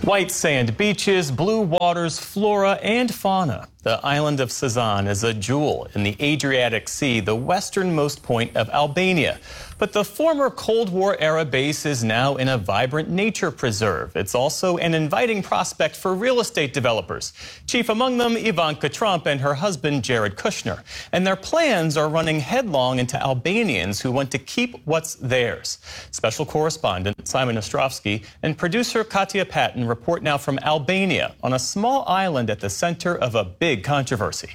White sand beaches, blue waters, flora and fauna. The island of Sazan is a jewel in the Adriatic Sea, the westernmost point of Albania. But the former Cold War-era base is now in a vibrant nature preserve. It's also an inviting prospect for real estate developers. Chief among them, Ivanka Trump and her husband, Jared Kushner. And their plans are running headlong into Albanians who want to keep what's theirs. Special correspondent Simon Ostrovsky and producer Katya Patton report now from Albania on a small island at the center of a big controversy.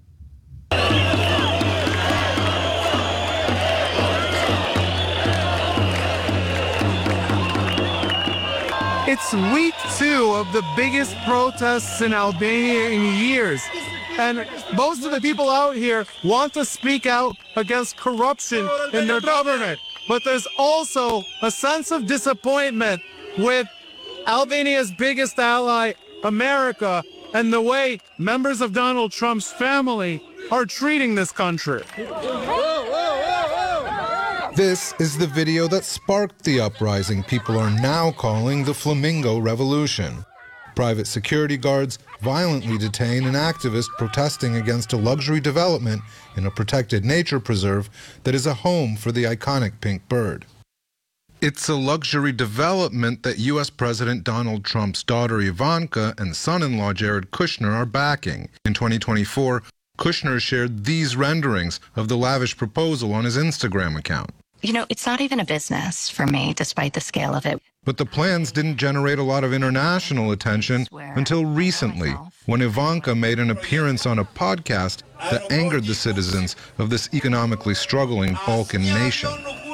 It's week 2 of the biggest protests in Albania in years. And most of the people out here want to speak out against corruption in their government. But there's also a sense of disappointment with Albania's biggest ally, America, and the way members of Donald Trump's family are treating this country. This is the video that sparked the uprising people are now calling the Flamingo Revolution. Private security guards violently detain an activist protesting against a luxury development in a protected nature preserve that is a home for the iconic pink bird. It's a luxury development that U.S. President Donald Trump's daughter Ivanka and son-in-law Jared Kushner are backing. In 2024, Kushner shared these renderings of the lavish proposal on his Instagram account. You know, it's not even a business for me, despite the scale of it. But the plans didn't generate a lot of international attention until recently, when Ivanka made an appearance on a podcast that angered the citizens of this economically struggling Balkan nation.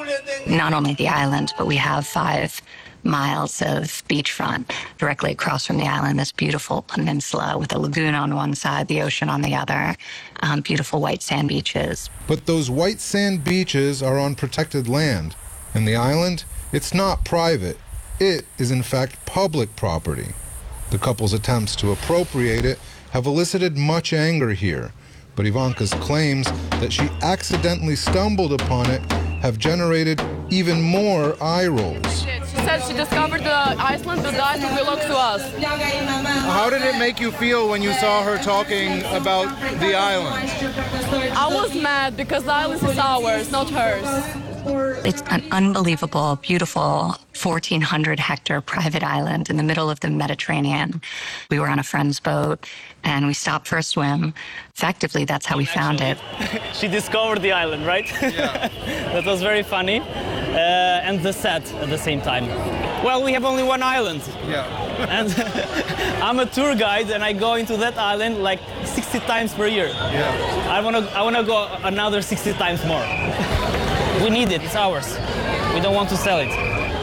Not only the island, but we have 5 miles of beachfront directly across from the island, this beautiful peninsula with a lagoon on one side, the ocean on the other, beautiful white sand beaches. But those white sand beaches are on protected land, and the island, it's not private. It is in fact public property. The couple's attempts to appropriate it have elicited much anger here, but Ivanka's claims that she accidentally stumbled upon it have generated even more eye rolls. She said she discovered the Iceland, but that belongs to us. How did it make you feel when you saw her talking about the island? I was mad because the island is ours, not hers. It's an unbelievable, beautiful 1,400-hectare private island in the middle of the Mediterranean. We were on a friend's boat, and we stopped for a swim. Effectively, that's how we found it. She discovered the island, right? Yeah. That was very funny. And the set at the same time. Well, we have only one island. Yeah. And I'm a tour guide, and I go into that island like 60 times per year. Yeah. I wanna go another 60 times more. We need it, it's ours. We don't want to sell it.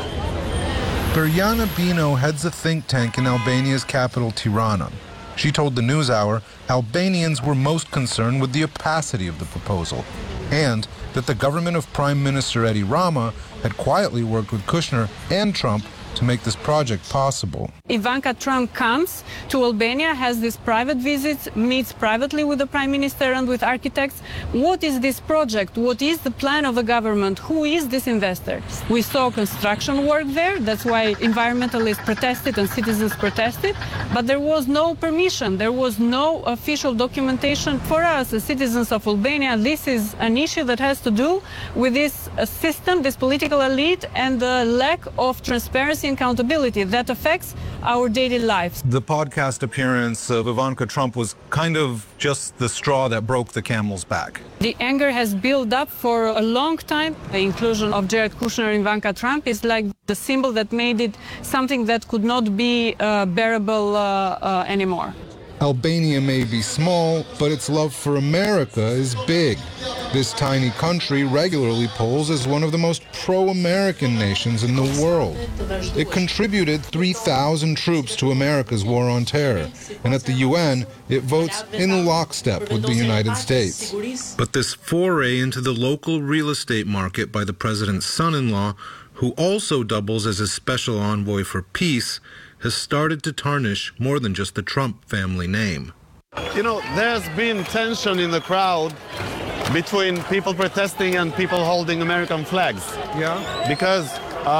Berjana Bino heads a think tank in Albania's capital, Tirana. She told the NewsHour Albanians were most concerned with the opacity of the proposal and that the government of Prime Minister Edi Rama had quietly worked with Kushner and Trump to make this project possible. Ivanka Trump comes to Albania, has these private visits, meets privately with the Prime Minister and with architects. What is this project? What is the plan of the government? Who is this investor? We saw construction work there. That's why environmentalists protested and citizens protested. But there was no permission. There was no official documentation. For us, as citizens of Albania, this is an issue that has to do with this system, this political elite, and the lack of transparency and accountability that affects our daily lives. The podcast appearance of Ivanka Trump was kind of just the straw that broke the camel's back. The anger has built up for a long time. The inclusion of Jared Kushner and Ivanka Trump is like the symbol that made it something that could not be bearable anymore. Albania may be small, but its love for America is big. This tiny country regularly polls as one of the most pro-American nations in the world. It contributed 3,000 troops to America's war on terror, and at the UN, it votes in lockstep with the United States. But this foray into the local real estate market by the president's son-in-law, who also doubles as a special envoy for peace, has started to tarnish more than just the Trump family name. You know, there's been tension in the crowd between people protesting and people holding American flags. Yeah? Because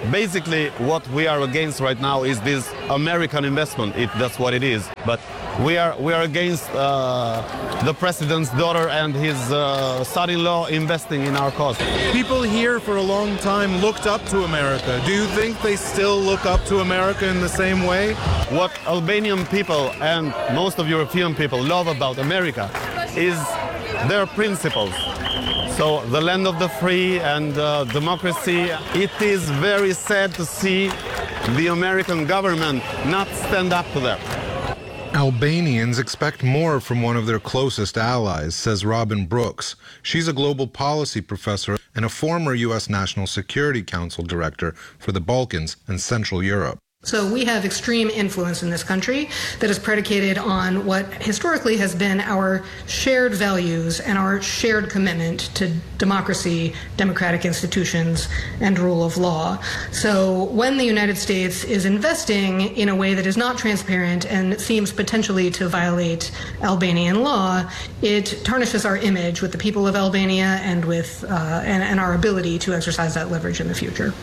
Basically, what we are against right now is this American investment. That's what it is. But we are against the president's daughter and his son-in-law investing in our cause. People here for a long time looked up to America. Do you think they still look up to America in the same way? What Albanian people and most of European people love about America is their principles. So the land of the free and democracy. It is very sad to see the American government not stand up to them. Albanians expect more from one of their closest allies, says Robin Brooks. She's a global policy professor and a former U.S. National Security Council director for the Balkans and Central Europe. So we have extreme influence in this country that is predicated on what historically has been our shared values and our shared commitment to democracy, democratic institutions, and rule of law. So when the United States is investing in a way that is not transparent and seems potentially to violate Albanian law, it tarnishes our image with the people of Albania and with and our ability to exercise that leverage in the future.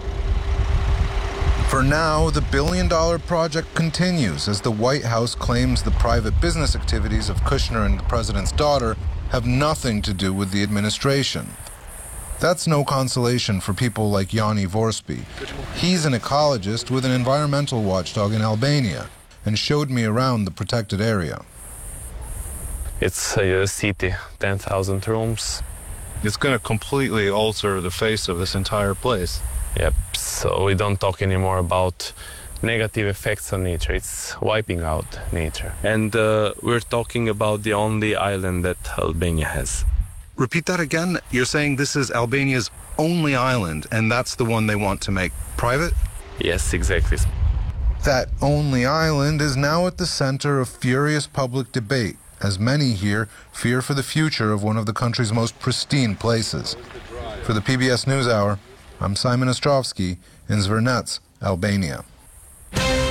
For now, the billion-dollar project continues as the White House claims the private business activities of Kushner and the president's daughter have nothing to do with the administration. That's no consolation for people like Yanni Vorspi. He's an ecologist with an environmental watchdog in Albania and showed me around the protected area. It's a city, 10,000 rooms. It's going to completely alter the face of this entire place. Yep, so we don't talk anymore about negative effects on nature. It's wiping out nature. And we're talking about the only island that Albania has. Repeat that again. You're saying this is Albania's only island, and that's the one they want to make private? Yes, exactly. That only island is now at the center of furious public debate, as many here fear for the future of one of the country's most pristine places. For the PBS NewsHour, I'm Simon Ostrovsky in Zvernets, Albania.